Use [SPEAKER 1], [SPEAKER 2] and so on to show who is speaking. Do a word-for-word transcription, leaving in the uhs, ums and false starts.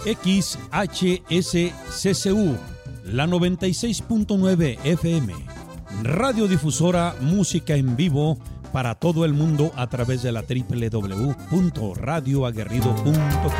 [SPEAKER 1] X H S C C U, la noventa y seis punto nueve F M. Radiodifusora Música en Vivo para todo el mundo a través de la doble u doble u doble u punto radio aguerrido punto com.